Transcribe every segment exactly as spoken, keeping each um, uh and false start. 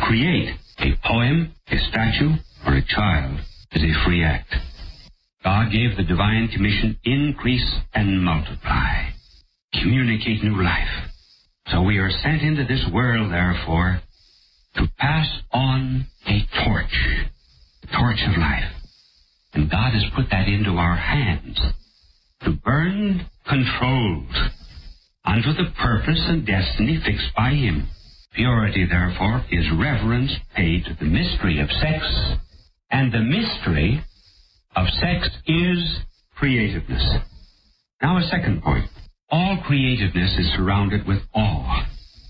create a poem, a statue, or a child is a free act. God gave the divine commission, increase and multiply. Communicate new life. So we are sent into this world, therefore, to pass on a torch, the torch of life. And God has put that into our hands to burn controlled unto the purpose and destiny fixed by Him. Purity, therefore, is reverence paid to the mystery of sex, and the mystery of sex is creativeness. Now a second point. All creativeness is surrounded with awe.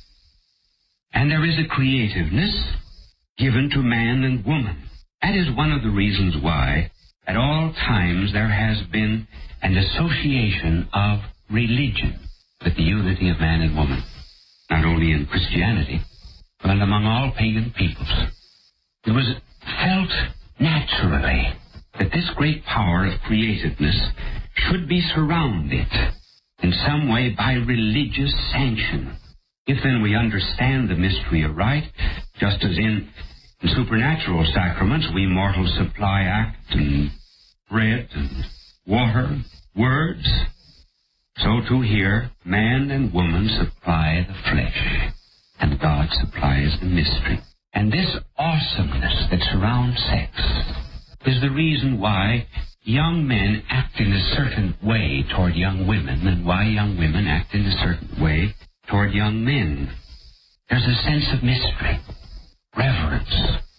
And there is a creativeness given to man and woman. That is one of the reasons why at all times there has been an association of religion with the unity of man and woman, not only in Christianity, but among all pagan peoples. It was felt naturally that this great power of creativeness should be surrounded in some way by religious sanction. If then we understand the mystery aright, just as in, in supernatural sacraments we mortals supply act and bread and water, words, so too here man and woman supply the flesh, and God supplies the mystery. And this awesomeness that surrounds sex is the reason why young men act in a certain way toward young women, and why young women act in a certain way toward young men. There's a sense of mystery, reverence,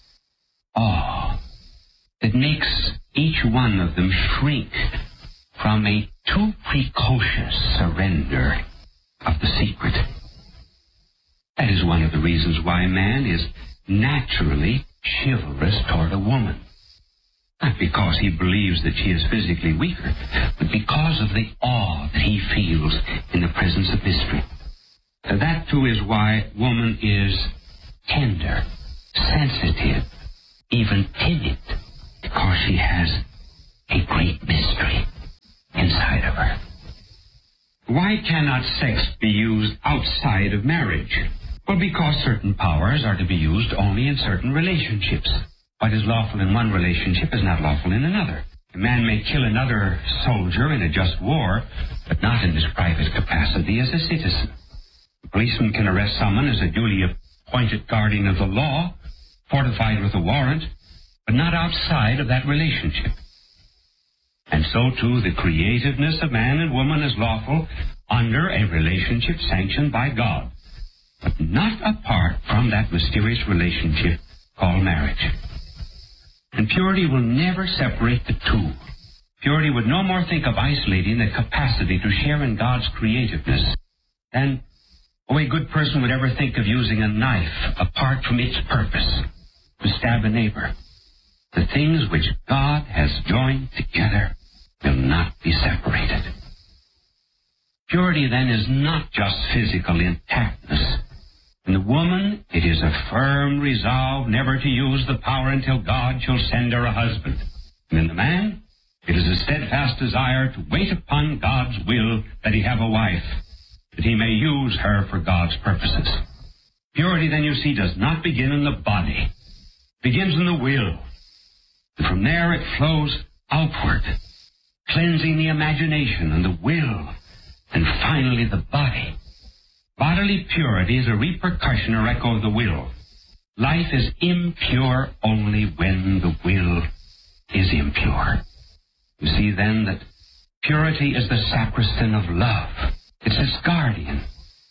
awe, that makes each one of them shrink from a too precocious surrender of the secret. That is one of the reasons why man is naturally chivalrous toward a woman. Not because he believes that she is physically weaker, but because of the awe that he feels in the presence of mystery. So that, too, is why woman is tender, sensitive, even timid, because she has a great mystery inside of her. Why cannot sex be used outside of marriage? Well, because certain powers are to be used only in certain relationships. What is lawful in one relationship is not lawful in another. A man may kill another soldier in a just war, but not in his private capacity as a citizen. A policeman can arrest someone as a duly appointed guardian of the law, fortified with a warrant, but not outside of that relationship. And so, too, the creativeness of man and woman is lawful under a relationship sanctioned by God, but not apart from that mysterious relationship called marriage. And purity will never separate the two. Purity would no more think of isolating the capacity to share in God's creativeness than, oh, a good person would ever think of using a knife apart from its purpose to stab a neighbor. The things which God has joined together will not be separated. Purity, then, is not just physical intactness. In the woman, it is a firm resolve never to use the power until God shall send her a husband. And in the man, it is a steadfast desire to wait upon God's will that he have a wife, that he may use her for God's purposes. Purity, then, you see, does not begin in the body. It begins in the will. And from there it flows outward, cleansing the imagination and the will, and finally the body. Bodily purity is a repercussion or echo of the will. Life is impure only when the will is impure. You see, then, that purity is the sacristan of love. It's its guardian.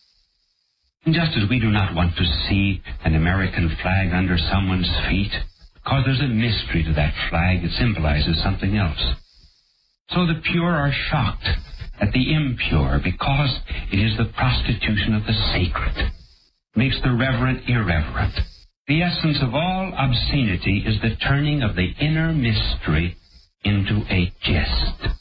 And just as we do not want to see an American flag under someone's feet, because there's a mystery to that flag, it symbolizes something else. So the pure are shocked at the impure, because it is the prostitution of the sacred. Makes the reverent irreverent. The essence of all obscenity is the turning of the inner mystery into a jest.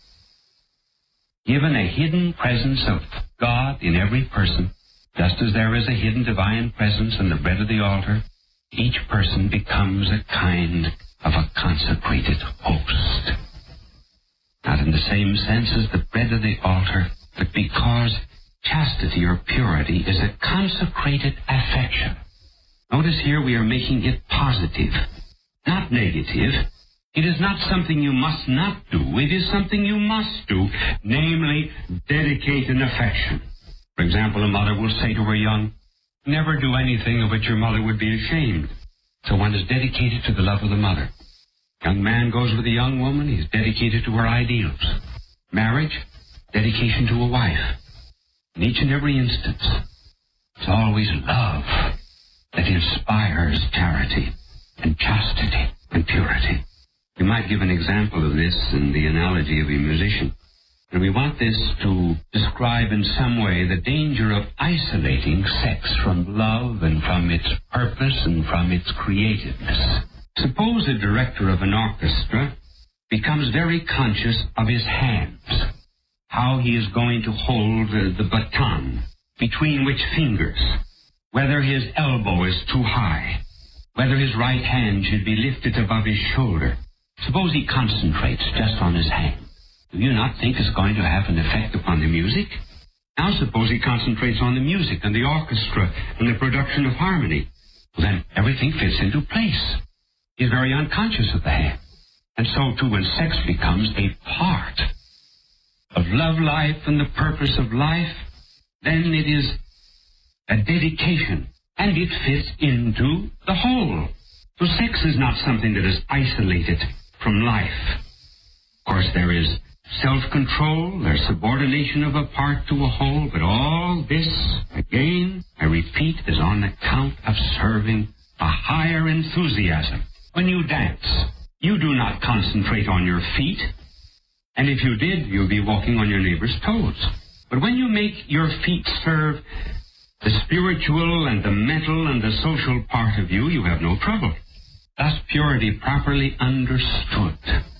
Given a hidden presence of God in every person, just as there is a hidden divine presence in the bread of the altar, each person becomes a kind of a consecrated host. Not in the same sense as the bread of the altar, but because chastity or purity is a consecrated affection. Notice here we are making it positive, not negative. It is not something you must not do. It is something you must do, namely, dedicate an affection. For example, a mother will say to her young, never do anything of which your mother would be ashamed. So one is dedicated to the love of the mother. Young man goes with a young woman, he's dedicated to her ideals. Marriage, dedication to a wife. In each and every instance, it's always love that inspires charity and chastity and purity. You might give an example of this in the analogy of a musician. And we want this to describe in some way the danger of isolating sex from love and from its purpose and from its creativeness. Suppose a director of an orchestra becomes very conscious of his hands, how he is going to hold the, the baton, between which fingers, whether his elbow is too high, whether his right hand should be lifted above his shoulder. Suppose he concentrates just on his hand. Do you not think it's going to have an effect upon the music? Now suppose he concentrates on the music and the orchestra and the production of harmony. Well, then everything fits into place. He's very unconscious of the hand. And so, too, when sex becomes a part of love life and the purpose of life, then it is a dedication, and it fits into the whole. So sex is not something that is isolated from life. Of course, there is self-control, there's subordination of a part to a whole, but all this, again, I repeat, is on account of serving a higher enthusiasm. When you dance, you do not concentrate on your feet, and if you did, you'd be walking on your neighbor's toes. But when you make your feet serve the spiritual and the mental and the social part of you, you have no trouble. Thus, purity properly understood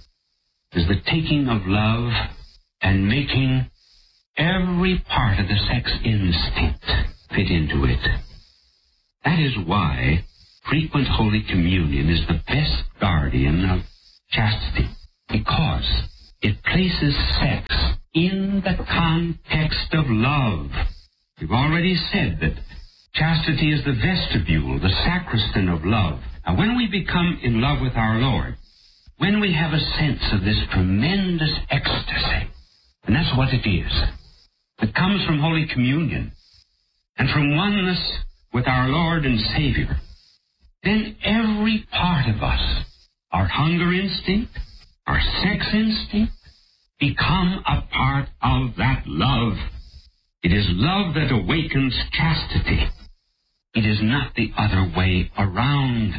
is the taking of love and making every part of the sex instinct fit into it. That is why frequent Holy Communion is the best guardian of chastity, because it places sex in the context of love. We've already said that chastity is the vestibule, the sacristan of love. Now, when we become in love with our Lord, when we have a sense of this tremendous ecstasy, and that's what it is, that comes from Holy Communion and from oneness with our Lord and Savior, then every part of us, our hunger instinct, our sex instinct, become a part of that love. It is love that awakens chastity. It is not the other way around.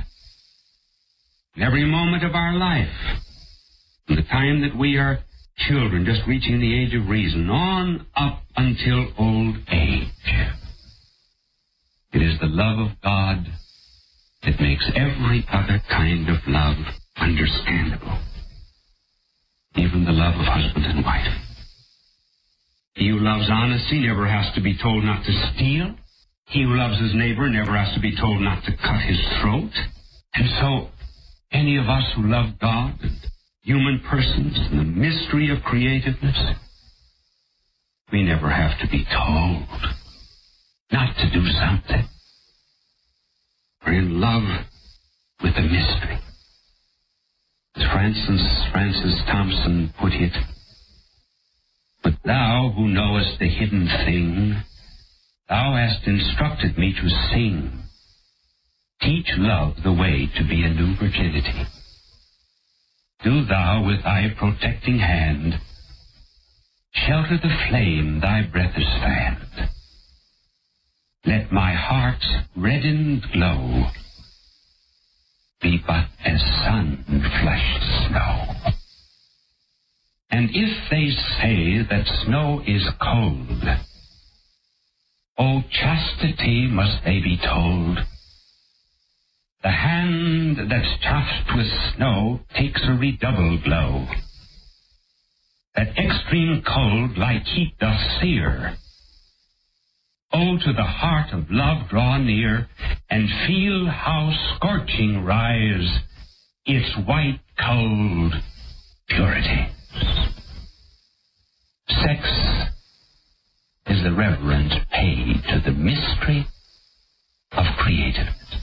In every moment of our life, from the time that we are children, just reaching the age of reason, on up until old age, it is the love of God that makes every other kind of love understandable, even the love of husband and wife. He who loves honesty never has to be told not to steal. He who loves his neighbor never has to be told not to cut his throat. And so, any of us who love God and human persons and the mystery of creativeness, we never have to be told not to do something. We're in love with the mystery. As Francis, Francis Thompson put it, but thou who knowest the hidden thing, thou hast instructed me to sing. Teach love the way to be a new virginity. Do thou with thy protecting hand shelter the flame thy breath has fanned. Let my heart's reddened glow be but as sun-flushed snow. And if they say that snow is cold, O chastity must they be told, the hand that's chafed with snow takes a redoubled glow. That extreme cold like heat doth sear. O to the heart of love draw near, and feel how scorching rise its white cold purity. Sex is the reverence paid to the mystery of creativeness.